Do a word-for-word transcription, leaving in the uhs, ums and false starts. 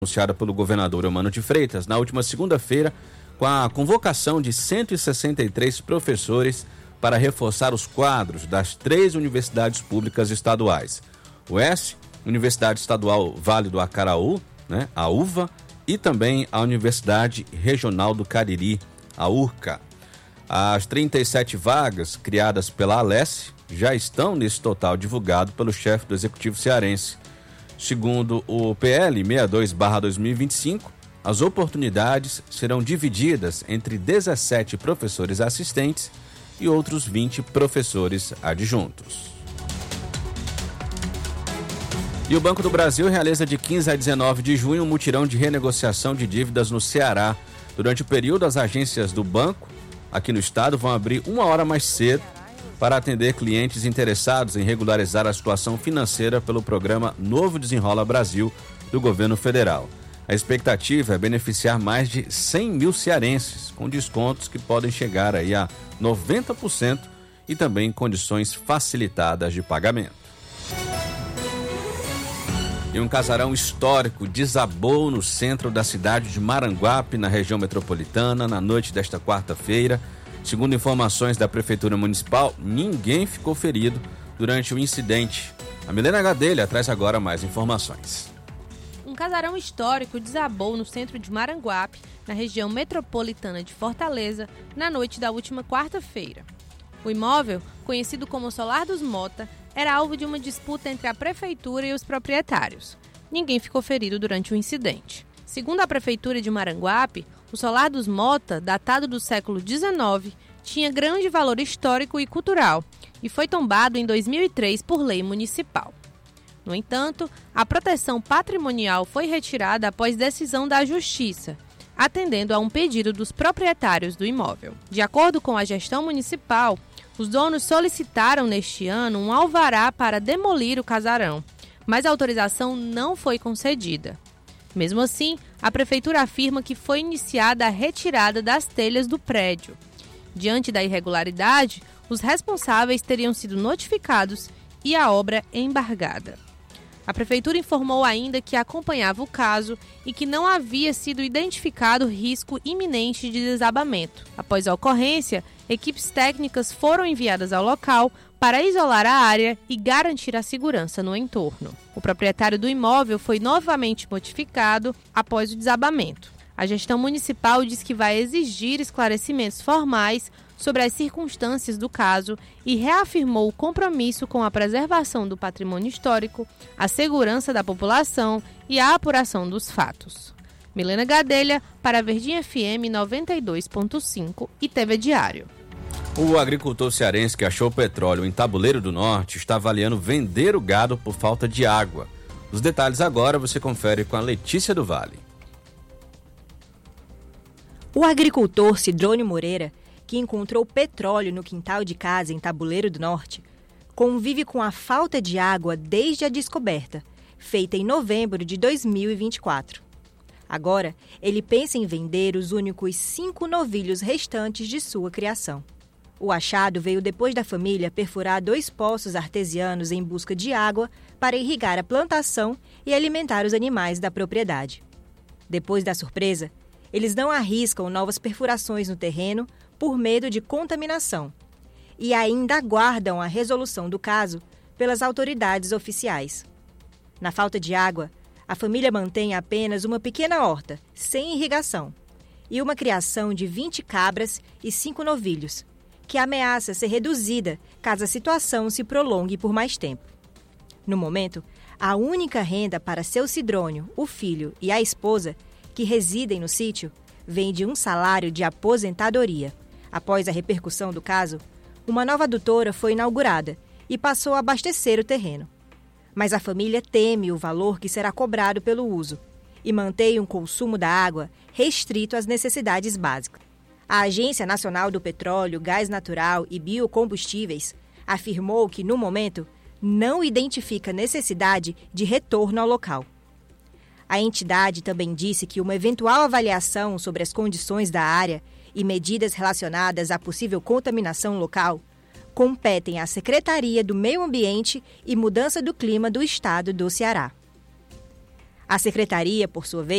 anunciada pelo governador Eumano de Freitas na última segunda-feira, com a convocação de cento e sessenta e três professores para reforçar os quadros das três universidades públicas estaduais: o U E S, Universidade Estadual Vale do Acaraú, né, a U V A, e também a Universidade Regional do Cariri, a U R C A. As trinta e sete vagas criadas pela Alesse já estão nesse total divulgado pelo chefe do Executivo cearense. Segundo o P L sessenta e dois barra dois mil e vinte e cinco, as oportunidades serão divididas entre dezessete professores assistentes e outros vinte professores adjuntos. E o Banco do Brasil realiza de quinze a dezenove de junho um mutirão de renegociação de dívidas no Ceará. Durante o período, as agências do banco aqui no estado vão abrir uma hora mais cedo para atender clientes interessados em regularizar a situação financeira pelo programa Novo Desenrola Brasil do governo federal. A expectativa é beneficiar mais de cem mil cearenses, com descontos que podem chegar aí a noventa por cento e também condições facilitadas de pagamento. E um casarão histórico desabou no centro da cidade de Maranguape, na região metropolitana, na noite desta quarta-feira. Segundo informações da Prefeitura Municipal, ninguém ficou ferido durante o incidente. A Milena Gadelha traz agora mais informações. Um casarão histórico desabou no centro de Maranguape, na região metropolitana de Fortaleza, na noite da última quarta-feira. O imóvel, conhecido como Solar dos Mota, era alvo de uma disputa entre a Prefeitura e os proprietários. Ninguém ficou ferido durante o incidente. Segundo a Prefeitura de Maranguape, o Solar dos Mota, datado do século dezenove, tinha grande valor histórico e cultural e foi tombado em dois mil e três por lei municipal. No entanto, a proteção patrimonial foi retirada após decisão da Justiça, atendendo a um pedido dos proprietários do imóvel. De acordo com a gestão municipal, os donos solicitaram neste ano um alvará para demolir o casarão, mas a autorização não foi concedida. Mesmo assim, a Prefeitura afirma que foi iniciada a retirada das telhas do prédio. Diante da irregularidade, os responsáveis teriam sido notificados e a obra embargada. A Prefeitura informou ainda que acompanhava o caso e que não havia sido identificado risco iminente de desabamento. Após a ocorrência, equipes técnicas foram enviadas ao local para isolar a área e garantir a segurança no entorno. O proprietário do imóvel foi novamente notificado após o desabamento. A gestão municipal diz que vai exigir esclarecimentos formais sobre as circunstâncias do caso e reafirmou o compromisso com a preservação do patrimônio histórico, a segurança da população e a apuração dos fatos. Milena Gadelha, para a Verdinha F M noventa e dois ponto cinco e T V Diário. O agricultor cearense que achou petróleo em Tabuleiro do Norte está avaliando vender o gado por falta de água. Os detalhes agora você confere com a Letícia do Vale. O agricultor Sidrônio Moreira, que encontrou petróleo no quintal de casa em Tabuleiro do Norte, convive com a falta de água desde a descoberta, feita em novembro de dois mil e vinte e quatro. Agora, ele pensa em vender os únicos cinco novilhos restantes de sua criação. O achado veio depois da família perfurar dois poços artesianos em busca de água para irrigar a plantação e alimentar os animais da propriedade. Depois da surpresa, eles não arriscam novas perfurações no terreno por medo de contaminação e ainda aguardam a resolução do caso pelas autoridades oficiais. Na falta de água, a família mantém apenas uma pequena horta, sem irrigação, e uma criação de vinte cabras e cinco novilhos, que ameaça ser reduzida caso a situação se prolongue por mais tempo. No momento, a única renda para seu Sidrônio, o filho e a esposa, que residem no sítio, vem de um salário de aposentadoria. Após a repercussão do caso, uma nova adutora foi inaugurada e passou a abastecer o terreno. Mas a família teme o valor que será cobrado pelo uso e mantém um consumo da água restrito às necessidades básicas. A Agência Nacional do Petróleo, Gás Natural e Biocombustíveis afirmou que, no momento, não identifica necessidade de retorno ao local. A entidade também disse que uma eventual avaliação sobre as condições da área e medidas relacionadas à possível contaminação local competem à Secretaria do Meio Ambiente e Mudança do Clima do Estado do Ceará. A secretaria, por sua vez,